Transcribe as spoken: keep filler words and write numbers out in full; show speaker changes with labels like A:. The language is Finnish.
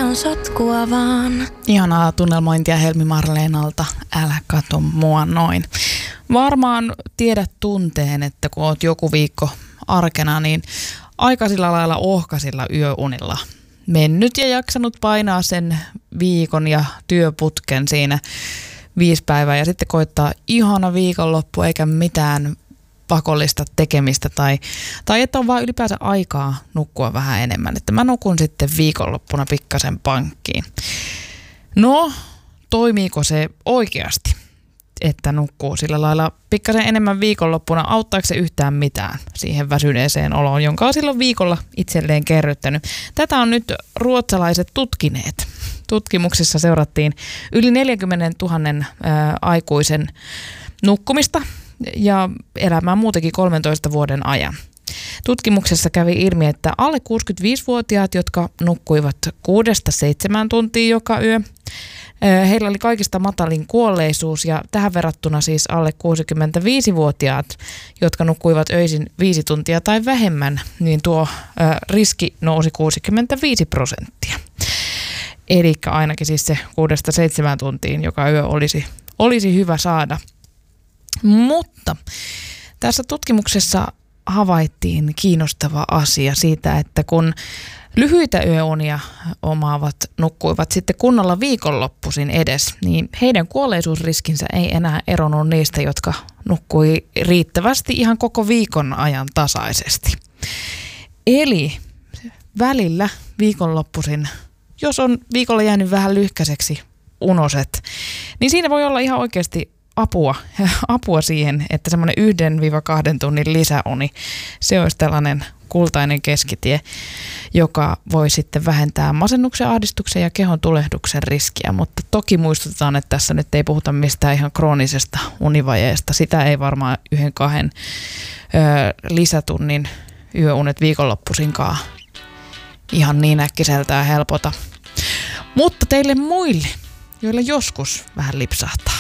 A: ilman sotkua vaan.
B: Ihanaa tunnelmointia Helmi Marleenalta, älä kato mua noin. Varmaan tiedät tunteen, että kun oot joku viikko arkena, niin aika sillä lailla ohkaisilla yöunilla mennyt ja jaksanut painaa sen viikon ja työputken siinä viisi päivää ja sitten koittaa ihana viikonloppu eikä mitään pakollista tekemistä tai, tai että on vaan ylipäänsä aikaa nukkua vähän enemmän. Että mä nukun sitten viikonloppuna pikkasen pankkiin. No, toimiiko se oikeasti, että nukkuu sillä lailla pikkasen enemmän viikonloppuna? Auttaako se yhtään mitään siihen väsyneeseen oloon, jonka on silloin viikolla itselleen kerryttänyt? Tätä on nyt ruotsalaiset tutkineet. Tutkimuksessa seurattiin yli neljäkymmentätuhatta ää, aikuisen nukkumista ja elämää muutenkin kolmentoista vuoden ajan. Tutkimuksessa kävi ilmi, että alle kuusikymmentäviisivuotiaat, jotka nukkuivat kuudesta seitsemään tuntia joka yö, heillä oli kaikista matalin kuolleisuus ja tähän verrattuna siis alle kuusikymmentäviisivuotiaat, jotka nukkuivat öisin viisi tuntia tai vähemmän, niin tuo riski nousi kuusikymmentäviisi prosenttia. Eli ainakin siis se kuudesta seitsemään tuntiin joka yö olisi, olisi hyvä saada. Mutta tässä tutkimuksessa havaittiin kiinnostava asia siitä, että kun lyhyitä yöunia omaavat nukkuivat sitten kunnolla viikonloppuisin edes, niin heidän kuolleisuusriskinsä ei enää eronnut niistä, jotka nukkui riittävästi ihan koko viikon ajan tasaisesti. Eli välillä viikonloppuisin, jos on viikolla jäänyt vähän lyhkäiseksi unoset, niin siinä voi olla ihan oikeasti apua, apua siihen, että semmoinen yhden kahden tunnin lisäuni, se olisi tällainen kultainen keskitie, joka voi sitten vähentää masennuksen, ahdistuksen ja kehon tulehduksen riskiä, mutta toki muistutetaan, että tässä nyt ei puhuta mistään ihan kroonisesta univajeesta. Sitä ei varmaan yhden kahden ö, lisätunnin yöunet viikonloppuisinkaan ihan niin äkkiseltään helpota. Mutta teille muille, joilla joskus vähän lipsahtaa,